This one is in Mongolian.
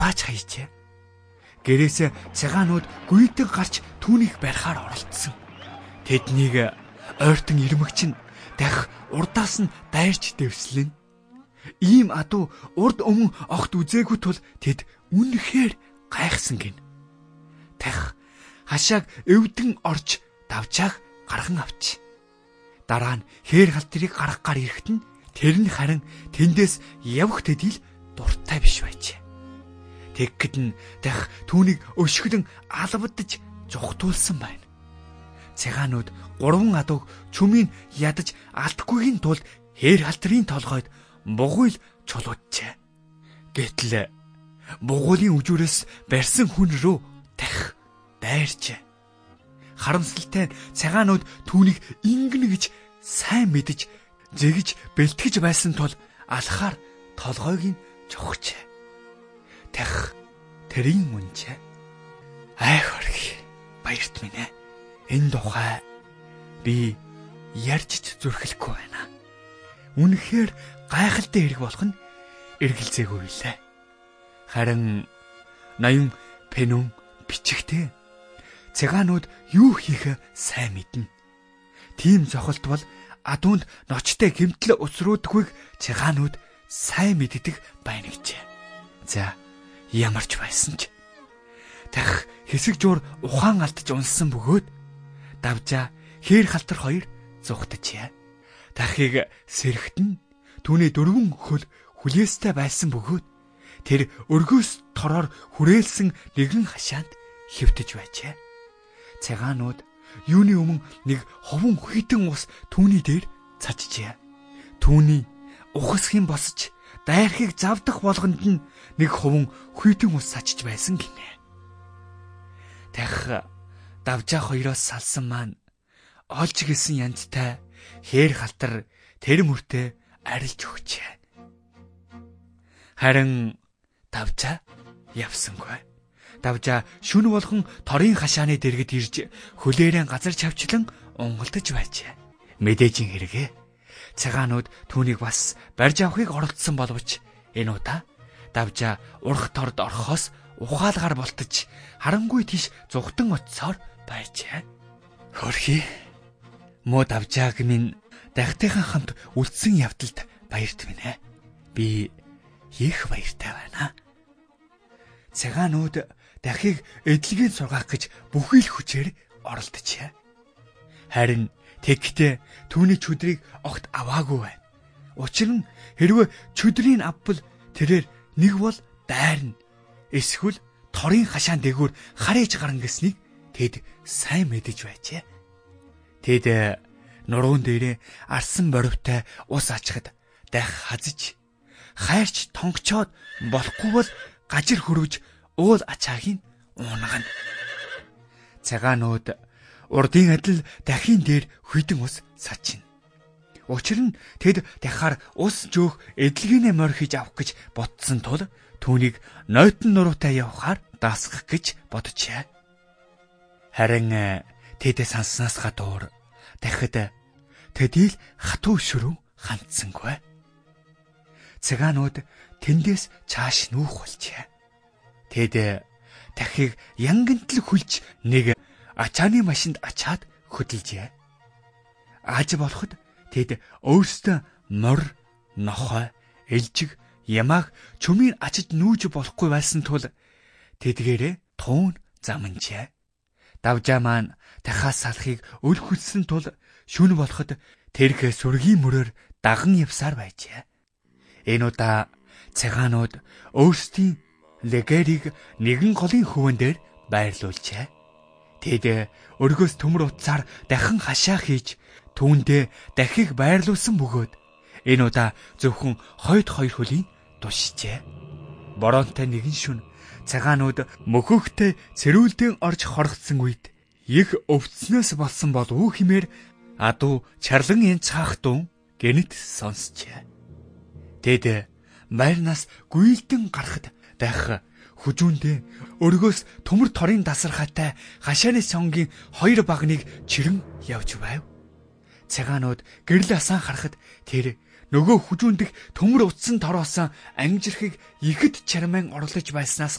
дутаач хайжээ. Гэрээсээ цагаанууд гүйдэг гарч түүнийг барихаар оролдсон. Тэднийг ойртон ирмэгч нь дахь урдаас нь дайрч дэвслэн. Ийм адуу урд өмнө огт үзээгүй тул тэд үнэхээр гайхсан гин. Тах хашааг эвдэн орж давчааг гарган авч. Дараа нь хээр халтрыг гаргахаар ирэхэд нь тэр нь харин тэндээс явх тэдил дуртай биш байжээ. Тэгэхэд нь тах түүнийг өшгөлөн албадж зүхтүүлсэн байна. Цагаанууд 3 адууг чүмийн ядаж алдахгүйгийн тулд хээр халтрын толгойд бугуйл чулууджээ. Гэтэл бугуулын үжүүрээс барьсан хүн рүү тах дайрчээ. Харамсалтай цагаанууд түүнийг ингэнэ гэж сайн мэдэж зэгж бэлтгэж байсан тул алхаар толгойг нь чухчээ. Тах тэрийн үнчээ. Ай хөргий баярт минь ээ. Энэ тухай би ярьж зүрхлэхгүй байна. Үнэхээр гайхалтай хэрэг болох нь эргэлзээгүй билээ. Харин 80 пенун бичигтэй. Цагаанууд юу хийхээ сайн мэднэ. Тийм зохилт бол адуунд ночтой гэмтэл усруудгүйг цагаанууд сайн мэддэг байна гэжээ. За ямар ч байсан ч тах хэсэг жуур ухаан алдаж унсан бөгөөд давжаа хээр халтар хоёр зүхтжээ. Тахыг сэрхтэн түүний дөрвөн хөл хүлээстэй байсан бөгөөд тэр өргөөс тороор хүрээлсэн нэгэн хашаанд хэвтэж байжээ. Цагаанууд юуны өмнө нэг ховон хүйтэн ус түүний дээр цачжээ. Түүний ухасхын босч дайрхийг завдах болгонд нь нэг ховон хүйтэн ус сачж байсан гинэ. Тах давжаа хоёроос салсан маань олж гисэн янзтай хээр халтар тэр мөртөө арилж өгчээ. Харин давжаа явсангүй. Давжаа шүн болгон торын хашааны дэргэд ирж хөлөөрэн газар чавчлан унгалдаж байжээ. Мэдээжин хэрэгэ. Цагаанууд түүнийг бас барьж авахыг оролдсон боловч энэ удаа давжаа урах торд орхоос ухаалгаар болтож харангүй тийш зүхтэн очсоор байжээ. Хөрхий муу давжааг минь дахтайхан хамт үлдсэн явдалд баярт минь ээ. Би их баяртай байна. Цагаанууд дахийг эдлэгийн сургаах гэж бүхий л хүчээр оролдчихъя. Харин тэгтээ түүний чөдрийг огт аваагүй байна. Учир нь хэрвээ чөдрийг авбал тэрээр нэг бол дайрна. Эсвэл торын хашаан дээгүүр харж гарна гэснийг тэд сайн мэдэж байжээ. Тэд нуруунд дээрээ арсан боривтой ус ачхад дах хазж хайрч тонгочоод болохгүй бол гажир хөрвж уул ачаагийн уунагна. Цагаанууд урдын адил дахин дээр хүйтэн ус сачна. Учир нь тэд дахаар ус жоох эдлэгэнэ морхиж авах гэж ботсон тул түүнийг нойтон нуруутай явахаар даасгах гэж боджээ. Харин тэд санснаас гадуур дахид тэдийг хатуу шөрөв хандсангүй. Цагаанууд тэндээс чааш нүүх болжээ. Тэд дахийг янгантл хүлж нэг ачааны машинд ачаад хөдөлжээ. Ааж болоход тэд өөрсдөө мор, нохой, элжиг, ямааг чүмийн ачиж нүүж болохгүй байсан тул тэдгээрээ туун заманжээ. Давжаа маань дахаас салахыг өл хүссэн тул шүн болоход тэрхээ сүргийн мөрөөр даган явсаар байжээ. Энэ удаа цагаанууд өөрсдийн легерийг нэгэн голын хөвөн дээр байрлуулжээ. Тэд өргөөс төмөр утсаар дахин хашаа хийж түүндээ дахиг байрлуулсан бөгөөд энэ удаа зөвхөн хойд хоёр хөлийн тушжээ. Боронтой нэгэн шүн цагаанууд мөхөхтэй цэрүүлдэн орж хоргоцсон үед их өвцнөөс болсон болов уу хэмээр адуу чарлан янцхаах дун гэнэт сонсчээ. Тэд майрнаас гүйлдэн гарахад дах хүжүүндээ өргөөс төмөр торын дасархаатай хашааны сонгийн хоёр багныг чирэн явж байв. Цагаанууд гэрэл асаан харахад тэр нөгөө хүжүүндх төмөр утсан тороосон ангижирхыг ихэд чармайн орлож байснаас